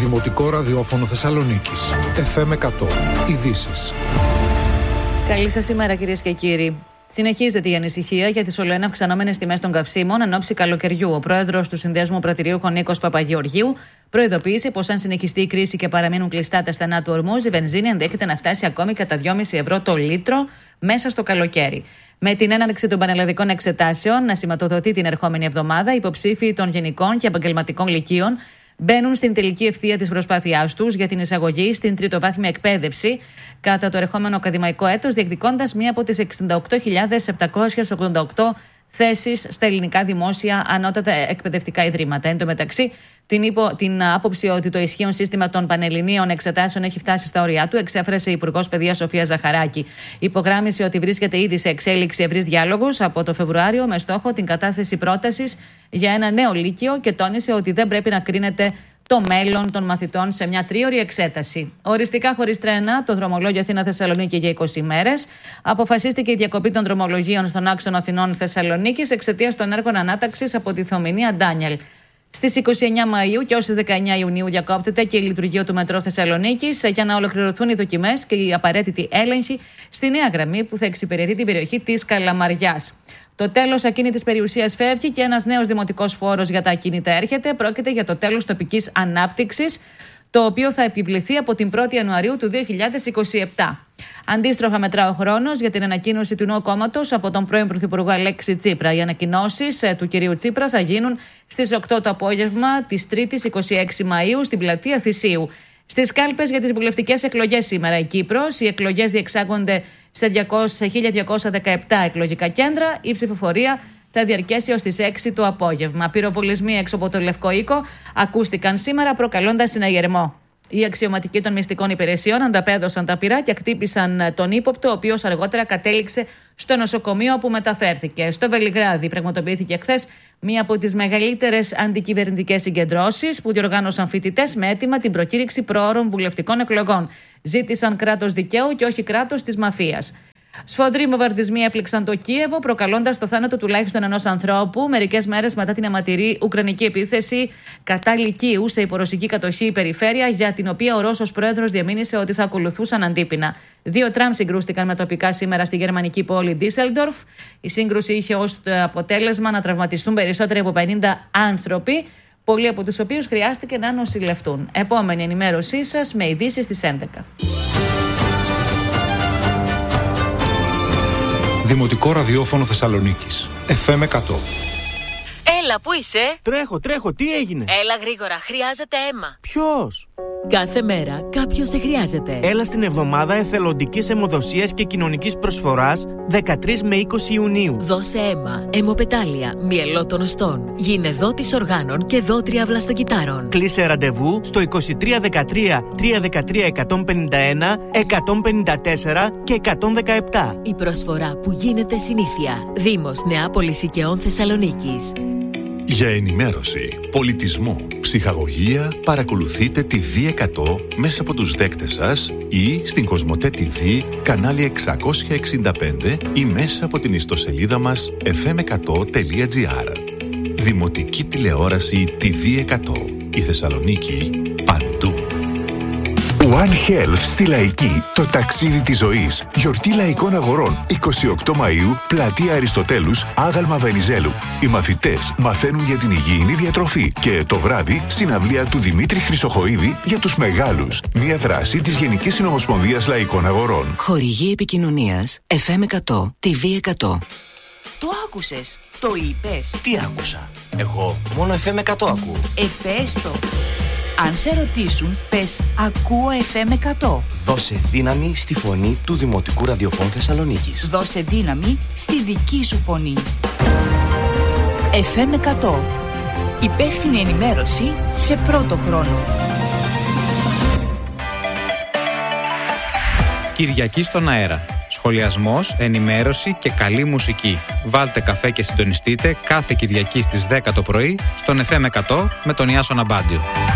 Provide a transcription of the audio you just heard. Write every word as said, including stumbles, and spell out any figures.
Δημοτικό ραδιόφωνο Θεσσαλονίκης. εφ εμ εκατό. Ειδήσεις. Καλή σας ημέρα, κυρίες και κύριοι. Συνεχίζεται η ανησυχία για τις ολοένα αυξανόμενες τιμές των καυσίμων εν ώψη καλοκαιριού. Ο πρόεδρος του Συνδέσμου Πρατηρίουχων, Νίκος Παπαγεωργίου, προειδοποίησε πως αν συνεχιστεί η κρίση και παραμείνουν κλειστά τα στενά του ορμuz, η βενζίνη ενδέχεται να φτάσει ακόμη κατά δυόμισι ευρώ το λίτρο μέσα στο καλοκαίρι. Με την έναρξη των πανελλαδικών εξετάσεων να σηματοδοτεί την ερχόμενη εβδομάδα, υποψήφοι των γενικών και επαγγελματικών λυκείων μπαίνουν στην τελική ευθεία της προσπάθειάς τους για την εισαγωγή στην τριτοβάθμια εκπαίδευση κατά το ερχόμενο ακαδημαϊκό έτος, διεκδικώντας μία από τις εξήντα οκτώ χιλιάδες επτακόσιες ογδόντα οκτώ θέσεις στα ελληνικά δημόσια ανώτατα εκπαιδευτικά ιδρύματα. Εν τω μεταξύ, την, υπο, την άποψη ότι το ισχύον σύστημα των πανελληνίων εξετάσεων έχει φτάσει στα όρια του, εξέφρασε η Υπουργός Παιδείας Σοφία Ζαχαράκη. Υπογράμμισε ότι βρίσκεται ήδη σε εξέλιξη ευρύς διάλογος από το Φεβρουάριο με στόχο την κατάθεση πρότασης για ένα νέο λύκειο και τόνισε ότι δεν πρέπει να κρίνεται το μέλλον των μαθητών σε μια τρίωρη εξέταση. Οριστικά χωρίς τρένα, το δρομολόγιο Αθήνα-Θεσσαλονίκη για είκοσι ημέρες. Αποφασίστηκε η διακοπή των δρομολογίων στον άξονα Αθηνών-Θεσσαλονίκης εξαιτίας των έργων ανάταξης από τη Θωμηνία Ντάνιελ. Στις είκοσι εννέα Μαΐου και ως τις δεκαεννέα Ιουνίου διακόπτεται και η λειτουργία του μετρό Θεσσαλονίκης για να ολοκληρωθούν οι δοκιμές και η απαραίτητη έλεγχη στη νέα γραμμή που θα εξυπηρετεί την περιοχή της Καλαμαριάς. Το τέλος ακίνητης περιουσίας φεύγει και ένας νέος δημοτικός φόρος για τα ακίνητα έρχεται. Πρόκειται για το τέλος τοπικής ανάπτυξης, το οποίο θα επιβληθεί από την πρώτη Ιανουαρίου του δύο χιλιάδες είκοσι επτά. Αντίστροφα, μετρά ο χρόνος για την ανακοίνωση του νέου κόμματος από τον πρώην Πρωθυπουργό Αλέξη Τσίπρα. Οι ανακοινώσεις του κυρίου Τσίπρα θα γίνουν στις οκτώ το απόγευμα της Τρίτης εικοστή έκτη Μαΐου στην πλατεία Θησίου. Στις κάλπες για τις βουλευτικές εκλογές σήμερα η Κύπρος. Οι εκλογές διεξάγονται σε χίλια διακόσια δεκαεπτά εκλογικά κέντρα. Η ψηφοφορία θα διαρκέσει ως τις έξι το απόγευμα. Πυροβολισμοί έξω από το Λευκό Οίκο ακούστηκαν σήμερα, προκαλώντας συναγερμό. Οι αξιωματικοί των μυστικών υπηρεσιών ανταπέδωσαν τα πυρά και χτύπησαν τον ύποπτο, ο οποίος αργότερα κατέληξε στο νοσοκομείο όπου μεταφέρθηκε. Στο Βελιγράδι πραγματοποιήθηκε χθες μία από τις μεγαλύτερες αντικυβερνητικές συγκεντρώσεις που διοργάνωσαν φοιτητές με αίτημα την προκήρυξη προώρων βουλευτικών εκλογών. Ζήτησαν κράτος δικαίου και όχι κράτος της μαφίας. Σφοδροί βομβαρδισμοί έπληξαν το Κίεβο, προκαλώντας το θάνατο τουλάχιστον ενός ανθρώπου, μερικές μέρες μετά την αιματηρή ουκρανική επίθεση κατά λυκείου σε υπορωσική κατοχή περιφέρεια, για την οποία ο Ρώσος πρόεδρος διαμήνυσε ότι θα ακολουθούσαν αντίπεινα. Δύο τραμ συγκρούστηκαν με τοπικά σήμερα στη γερμανική πόλη Ντίσελντορφ. Η σύγκρουση είχε ως αποτέλεσμα να τραυματιστούν περισσότεροι από πενήντα άνθρωποι, πολλοί από τους οποίους χρειάστηκε να νοσηλευτούν. Επόμενη ενημέρωσή σας με ειδήσεις στις έντεκα. Δημοτικό ραδιόφωνο Θεσσαλονίκης. εφ εμ εκατό. Έλα, πού είσαι? Τρέχω, τρέχω, τι έγινε? Έλα γρήγορα, χρειάζεται αίμα. Ποιος? Κάθε μέρα κάποιος σε χρειάζεται. Έλα στην εβδομάδα εθελοντικής αιμοδοσίας και κοινωνικής προσφοράς δεκατρείς με είκοσι Ιουνίου. Δώσε αίμα, αιμοπετάλια, μυελό των οστών. Γίνε δότης οργάνων και δότρια βλαστοκυτάρων. Κλείσε ραντεβού στο είκοσι τρία δεκατρία τριακόσια δεκατρία εκατόν πενήντα ένα, εκατόν πενήντα τέσσερα και εκατόν δεκαεπτά. Η προσφορά που γίνεται συνήθεια. Δήμος Νεάπολης Οικαιών Θεσσαλονίκης. Για ενημέρωση, πολιτισμό, ψυχαγωγία, παρακολουθείτε τη βι εκατό μέσα από τους δέκτες σας ή στην Κοσμοτέ τι βι, κανάλι εξακόσια εξήντα πέντε ή μέσα από την ιστοσελίδα μας εφ εμ εκατό τελεία τζι άρ. Δημοτική τηλεόραση τι βι εκατό. Η Θεσσαλονίκη παντού. One Health στη Λαϊκή, το ταξίδι της ζωής. Γιορτή Λαϊκών Αγορών, εικοστή όγδοη Μαΐου, πλατεία Αριστοτέλους, άγαλμα Βενιζέλου. Οι μαθητές μαθαίνουν για την υγιεινή διατροφή και το βράδυ συναυλία του Δημήτρη Χρυσοχοΐδη για τους μεγάλους. Μια δράση της Γενικής Συνομοσπονδίας Λαϊκών Αγορών. Χορηγή επικοινωνίας εφ εμ εκατό, τι βι εκατό. Το άκουσες, το είπες. Τι άκουσα? Εγώ μόνο εφ εμ εκατό ακούω. Ε, πες το. Αν σε ρωτήσουν, πες ακούω εφ εμ εκατό. Δώσε δύναμη στη φωνή του Δημοτικού Ραδιοφώνου Θεσσαλονίκης. Δώσε δύναμη στη δική σου φωνή. εφ εμ εκατό. Υπεύθυνη ενημέρωση σε πρώτο χρόνο. Κυριακή στον αέρα. Σχολιασμός, ενημέρωση και καλή μουσική. Βάλτε καφέ και συντονιστείτε κάθε Κυριακή στις δέκα το πρωί στον εφ εμ εκατό με τον Ιάσονα Μπάντιο.